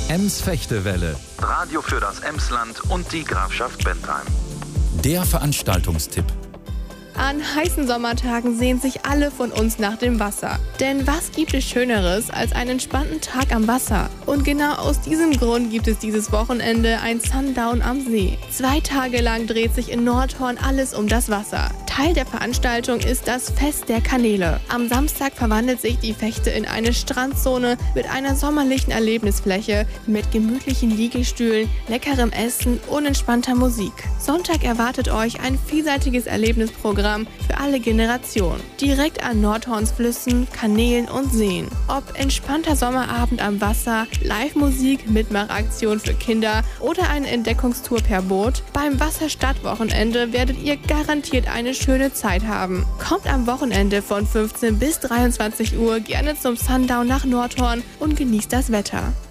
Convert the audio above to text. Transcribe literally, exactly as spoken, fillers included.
Ems-Fechtewelle, Radio für das Emsland und die Grafschaft Bentheim. der Veranstaltungstipp. An heißen Sommertagen sehnen sich alle von uns nach dem Wasser. Denn was gibt es Schöneres als einen entspannten Tag am Wasser? Und genau aus diesem Grund gibt es dieses Wochenende ein Sundown am See. Zwei Tage lang dreht sich in Nordhorn alles um das Wasser. Teil der Veranstaltung ist das Fest der Kanäle. Am Samstag verwandelt sich die Fechte in eine Strandzone mit einer sommerlichen Erlebnisfläche, mit gemütlichen Liegestühlen, leckerem Essen und entspannter Musik. Sonntag erwartet euch ein vielseitiges Erlebnisprogramm für alle Generationen. Direkt an Nordhorns Flüssen, Kanälen und Seen. Ob entspannter Sommerabend am Wasser, Live-Musik, Mitmachaktion für Kinder oder eine Entdeckungstour per Boot, beim Wasserstadtwochenende werdet ihr garantiert eine schöne Zeit haben. Kommt am Wochenende von fünfzehn bis dreiundzwanzig Uhr gerne zum Sundown nach Nordhorn und genießt das Wetter.